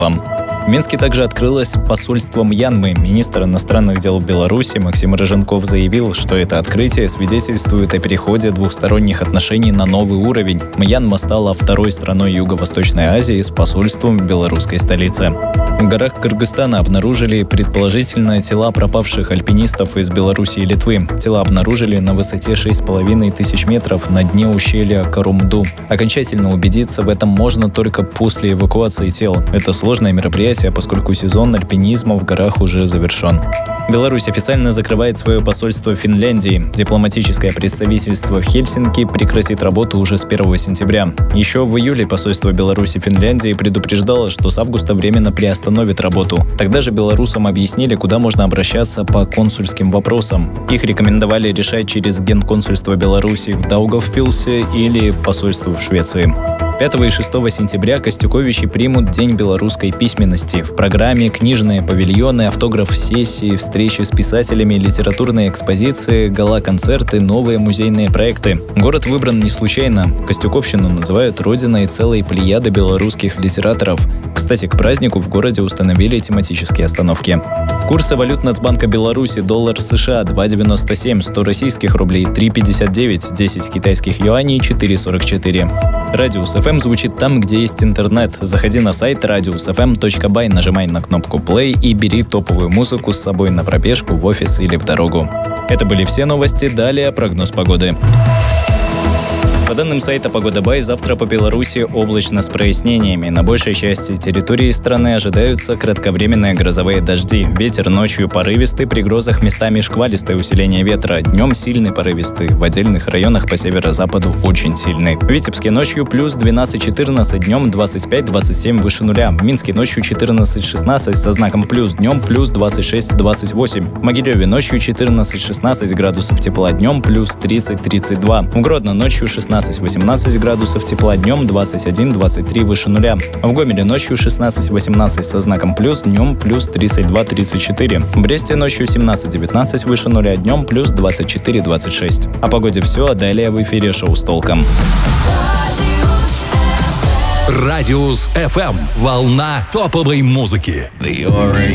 Европам. В Минске также открылось посольство Мьянмы. Министр иностранных дел Беларуси Максим Рыженков заявил, что это открытие свидетельствует о переходе двухсторонних отношений на новый уровень. Мьянма стала второй страной Юго-Восточной Азии с посольством в белорусской столице. В горах Кыргызстана обнаружили предположительно тела пропавших альпинистов из Беларуси и Литвы. Тела обнаружили на высоте 6500 метров на дне ущелья Карумду. Окончательно убедиться в этом можно только после эвакуации тел. Это сложное мероприятие, поскольку сезон альпинизма в горах уже завершен. Беларусь официально закрывает свое посольство в Финляндии. Дипломатическое представительство в Хельсинки прекратит работу уже с 1 сентября. Еще в июле посольство Беларуси в Финляндии предупреждало, что с августа временно приостановит работу. Тогда же белорусам объяснили, куда можно обращаться по консульским вопросам. Их рекомендовали решать через Генконсульство Беларуси в Даугавпилсе или посольство в Швеции. 5 и 6 сентября Костюковичи примут День белорусской письменности. В программе книжные павильоны, автограф-сессии, встречи с писателями, литературные экспозиции, гала-концерты, новые музейные проекты. Город выбран не случайно. Костюковщину называют родиной целой плеяды белорусских литераторов. Кстати, к празднику в городе установили тематические остановки. Курсы валют Нацбанка Беларуси: доллар США 2,97, 100 российских рублей 3,59, 10 китайских юаней 4,44. Радиус FM звучит там, где есть интернет. Заходи на сайт radiusfm.by, нажимай на кнопку play и бери топовую музыку с собой на пробежку, в офис или в дорогу. Это были все новости, далее прогноз погоды. По данным сайта Погода.бай, завтра по Беларуси облачно с прояснениями. На большей части территории страны ожидаются кратковременные грозовые дожди. Ветер ночью порывистый, при грозах местами шквалистое усиление ветра. Днем сильный порывистый, в отдельных районах по северо-западу очень сильный. В Витебске ночью плюс 12-14, днем 25-27 выше нуля. В Минске ночью 14-16 со знаком плюс, днем плюс 26-28. В Могилеве ночью 14-16 градусов тепла, днем плюс 30-32. В Гродно ночью 16-18 градусов тепла, днем 21-23 выше нуля. В Гомеле ночью 16-18 со знаком плюс, днем плюс 32-34. В Бресте ночью 17-19 выше нуля, днем плюс 24-26. О погоде все, а далее в эфире шоу с толком. Радиус FM. Волна топовой музыки.